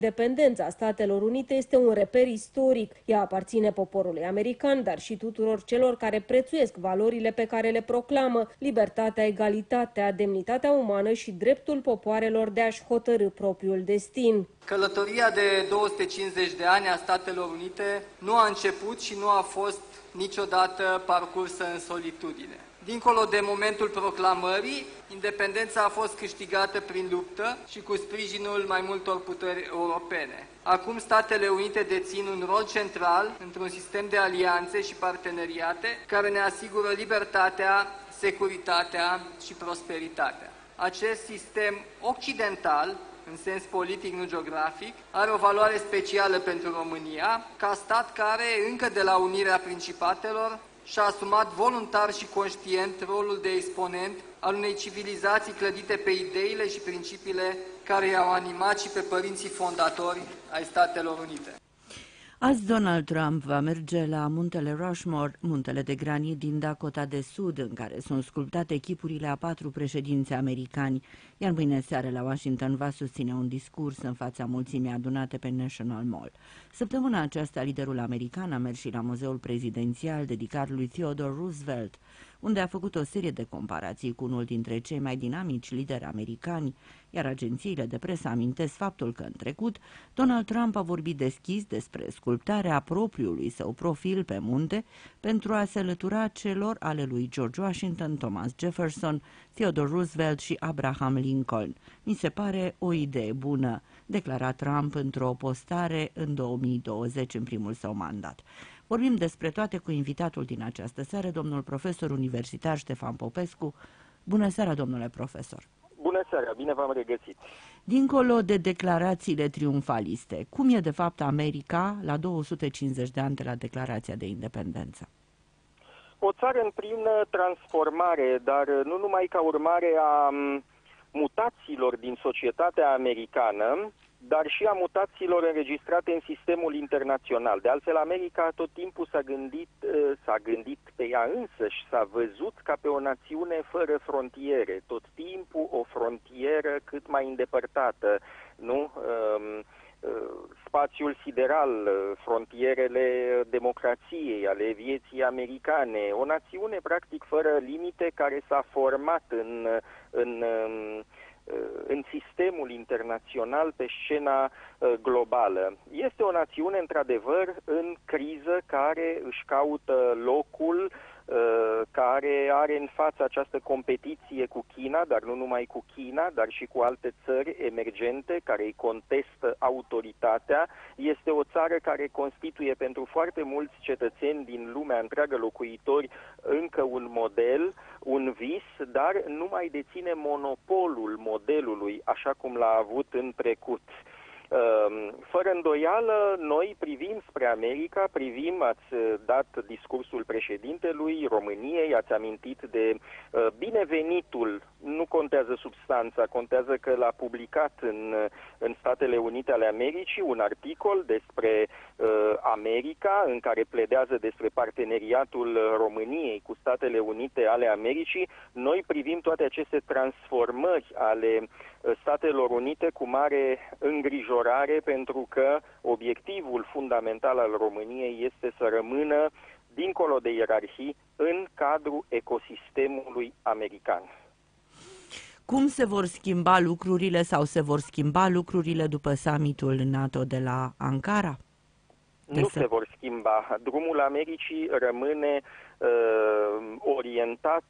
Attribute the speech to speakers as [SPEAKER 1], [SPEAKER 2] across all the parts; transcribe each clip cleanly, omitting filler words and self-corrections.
[SPEAKER 1] Independența Statelor Unite este un reper istoric. Ea aparține poporului american, dar și tuturor celor care prețuiesc valorile pe care le proclamă: libertatea, egalitatea, demnitatea umană și dreptul popoarelor de a-și hotărî propriul destin.
[SPEAKER 2] Călătoria de 250 de ani a Statelor Unite nu a început și nu a fost niciodată parcursă în solitudine. Dincolo de momentul proclamării, independența a fost câștigată prin luptă și cu sprijinul mai multor puteri europene. Acum Statele Unite dețin un rol central într-un sistem de alianțe și parteneriate care ne asigură libertatea, securitatea și prosperitatea. Acest sistem occidental, în sens politic, nu geografic, are o valoare specială pentru România, ca stat care, încă de la unirea Principatelor, și-a asumat voluntar și conștient rolul de exponent al unei civilizații clădite pe ideile și principiile care i-au animat și pe părinții fondatori ai Statelor Unite.
[SPEAKER 3] Azi Donald Trump va merge la muntele Rushmore, muntele de granit din Dakota de Sud, în care sunt sculptate chipurile a 4 președinți americani, iar mâine seară la Washington va susține un discurs în fața mulțimii adunate pe National Mall. Săptămâna aceasta, liderul american a mers și la Muzeul Prezidențial dedicat lui Theodore Roosevelt, unde a făcut o serie de comparații cu unul dintre cei mai dinamici lideri americani, iar agențiile de presă amintesc faptul că în trecut Donald Trump a vorbit deschis despre sculptarea propriului său profil pe munte pentru a se alătura celor ale lui George Washington, Thomas Jefferson, Theodore Roosevelt și Abraham Lincoln. Mi se pare o idee bună, declara Trump într-o postare în 2020 în primul său mandat. Vorbim despre toate cu invitatul din această seară, domnul profesor universitar Ștefan Popescu. Bună seara, domnule profesor!
[SPEAKER 4] Bună seara, bine v-am regăsit!
[SPEAKER 3] Dincolo de declarațiile triumfaliste, cum e de fapt America la 250 de ani de la Declarația de Independență?
[SPEAKER 4] O țară în plină transformare, dar nu numai ca urmare a mutațiilor din societatea americană, dar și a mutațiilor înregistrate în sistemul internațional. De altfel, America tot timpul s-a gândit pe ea însăși, s-a văzut ca pe o națiune fără frontiere, tot timpul o frontieră cât mai îndepărtată, nu? Spațiul sideral, frontierele democrației, ale vieții americane, o națiune practic fără limite care s-a format în sistemul internațional pe scena globală. Este o națiune, într-adevăr, în criză, care își caută locul, care are în față această competiție cu China, dar nu numai cu China, dar și cu alte țări emergente care îi contestă autoritatea. Este o țară care constituie pentru foarte mulți cetățeni din lumea întreagă, locuitori, încă un model, un vis, dar nu mai deține monopolul modelului așa cum l-a avut în trecut. Fără îndoială, noi privim spre America, ați dat discursul președintelui României, ați amintit de binevenitul, nu contează substanța, contează că l-a publicat în Statele Unite ale Americii un articol despre America, în care pledează despre parteneriatul României cu Statele Unite ale Americii. Noi privim toate aceste transformări ale Statelor Unite cu mare îngrijorare, pentru că obiectivul fundamental al României este să rămână, dincolo de ierarhii, în cadrul ecosistemului american.
[SPEAKER 3] Cum se vor schimba lucrurile sau se vor schimba lucrurile după summitul NATO de la Ankara?
[SPEAKER 4] Nu se vor schimba. Drumul Americii rămâne orientat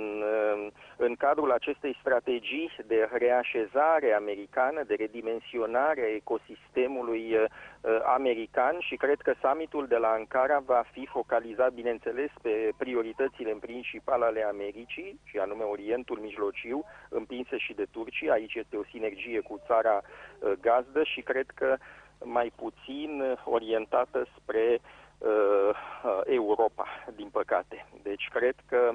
[SPEAKER 4] în cadrul acestei strategii de reașezare americană, de redimensionare a ecosistemului american, și cred că summitul de la Ankara va fi focalizat, bineînțeles, pe prioritățile în principal ale Americii, și anume Orientul Mijlociu, împinsă și de Turcia. Aici este o sinergie cu țara gazdă și cred că mai puțin orientată spre Europa, din păcate. Deci cred că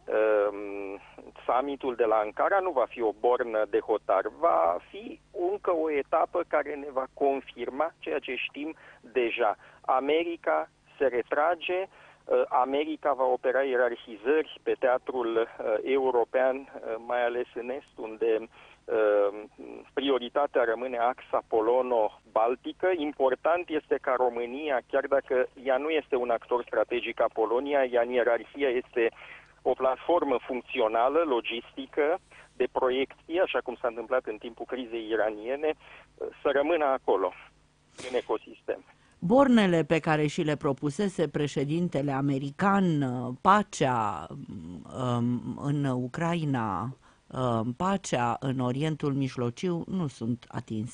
[SPEAKER 4] summitul de la Ankara nu va fi o bornă de hotar, va fi încă o etapă care ne va confirma ceea ce știm deja. America se retrage, America va opera ierarhizări pe teatrul european, mai ales în Est, unde prioritatea rămâne axa polono-baltică. Important este ca România, chiar dacă ea nu este un actor strategic ca Polonia, ea în ierarhie este o platformă funcțională, logistică, de proiecție, așa cum s-a întâmplat în timpul crizei iraniene, să rămână acolo, în ecosistem.
[SPEAKER 3] Bornele pe care și le propusese președintele american, pacea în Ucraina, pacea în Orientul Mijlociu, nu sunt atinse.